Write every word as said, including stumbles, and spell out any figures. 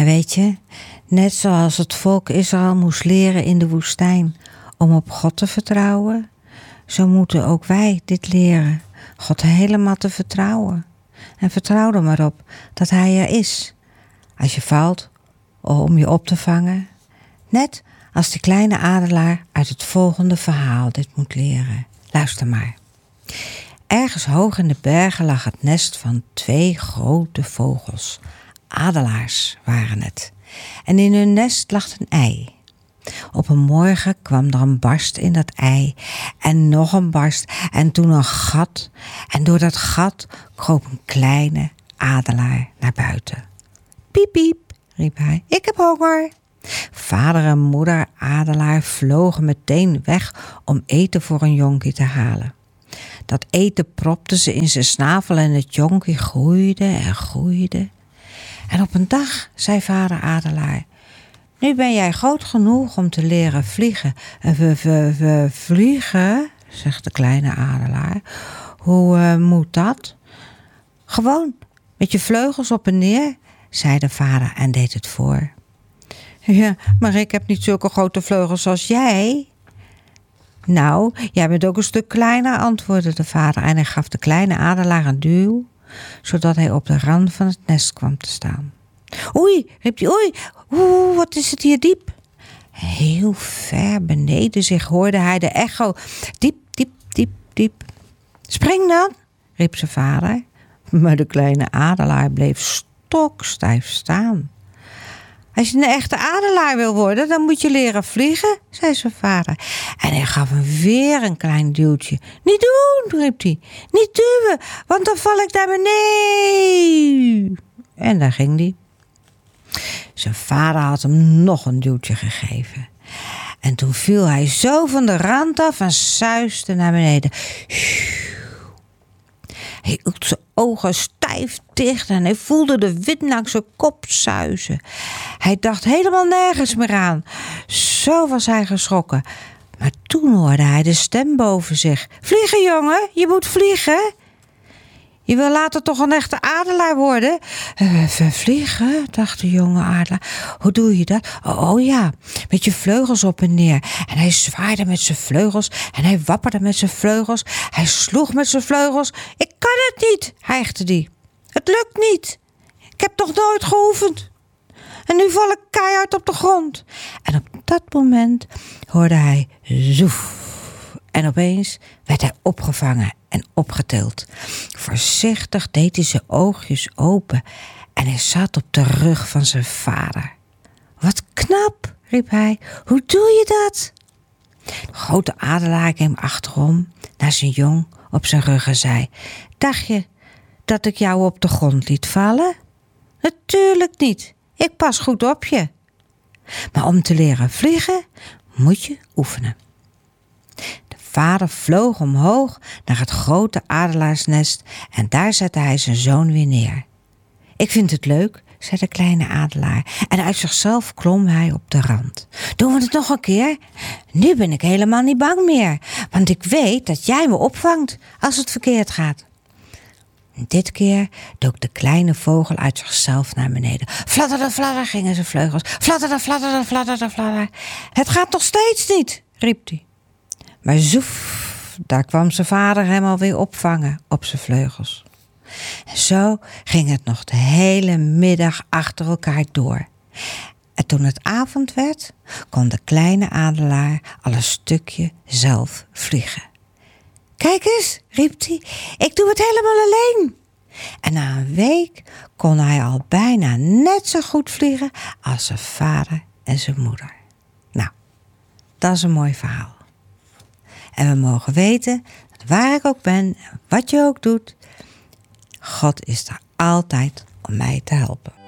En weet je, net zoals het volk Israël moest leren in de woestijn om op God te vertrouwen, zo moeten ook wij dit leren, God helemaal te vertrouwen. En vertrouw er maar op dat Hij er is, als je valt, om je op te vangen. Net als die kleine adelaar uit het volgende verhaal dit moet leren. Luister maar. Ergens hoog in de bergen lag het nest van twee grote vogels. Adelaars waren het. En in hun nest lag een ei. Op een morgen kwam er een barst in dat ei en nog een barst en toen een gat. En door dat gat kroop een kleine adelaar naar buiten. Piep, piep, riep hij, ik heb honger. Vader en moeder adelaar vlogen meteen weg om eten voor een jonkie te halen. Dat eten propte ze in zijn snavel en het jonkie groeide en groeide. En op een dag zei vader adelaar, nu ben jij groot genoeg om te leren vliegen. We, we, we vliegen, zegt de kleine adelaar. Hoe uh, moet dat? Gewoon, met je vleugels op en neer, zei de vader en deed het voor. Ja, maar ik heb niet zulke grote vleugels als jij. Nou, jij bent ook een stuk kleiner, antwoordde de vader en hij gaf de kleine adelaar een duw, zodat hij op de rand van het nest kwam te staan. Oei, riep hij, oei, oeh, wat is het hier diep. Heel ver beneden zich hoorde hij de echo, diep, diep, diep, diep. Spring dan, riep zijn vader, maar de kleine adelaar bleef stokstijf staan. Als je een echte adelaar wil worden, dan moet je leren vliegen, zei zijn vader. En hij gaf hem weer een klein duwtje. Niet doen, riep hij. Niet duwen, want dan val ik naar beneden. En daar ging hij. Zijn vader had hem nog een duwtje gegeven. En toen viel hij zo van de rand af en suisde naar beneden. Hij hield zijn ogen stijf dicht en hij voelde de wind langs zijn kop suizen. Hij dacht helemaal nergens meer aan. Zo was hij geschrokken. Maar toen hoorde hij de stem boven zich. Vliegen, jongen, je moet vliegen. Je wil later toch een echte adelaar worden? Uh, vliegen, dacht de jonge adelaar. Hoe doe je dat? Oh, oh ja, met je vleugels op en neer. En hij zwaaide met zijn vleugels en hij wapperde met zijn vleugels. Hij sloeg met zijn vleugels. Ik kan het niet, hijgde die. Het lukt niet. Ik heb toch nooit geoefend. En nu val ik keihard op de grond. En op dat moment hoorde hij zoef. En opeens werd hij opgevangen en opgetild. Voorzichtig deed hij zijn oogjes open en hij zat op de rug van zijn vader. Wat knap, riep hij. Hoe doe je dat? De grote adelaar kwam achterom naar zijn jong op zijn rug en zei, dacht je dat ik jou op de grond liet vallen? Natuurlijk niet. Ik pas goed op je. Maar om te leren vliegen moet je oefenen. De vader vloog omhoog naar het grote adelaarsnest en daar zette hij zijn zoon weer neer. Ik vind het leuk, zei de kleine adelaar en uit zichzelf klom hij op de rand. Doen we het nog een keer? Nu ben ik helemaal niet bang meer, want ik weet dat jij me opvangt als het verkeerd gaat. Dit keer dook de kleine vogel uit zichzelf naar beneden. Fladderde, fladder gingen zijn vleugels. Fladderde, fladderde, fladderde, fladder. Het gaat nog steeds niet, riep hij. Maar zoef, daar kwam zijn vader hem alweer opvangen op zijn vleugels. En zo ging het nog de hele middag achter elkaar door. En toen het avond werd, kon de kleine adelaar al een stukje zelf vliegen. Kijk eens, riep hij, ik doe het helemaal alleen. En na een week kon hij al bijna net zo goed vliegen als zijn vader en zijn moeder. Nou, dat is een mooi verhaal. En we mogen weten dat waar ik ook ben en wat je ook doet, God is er altijd om mij te helpen.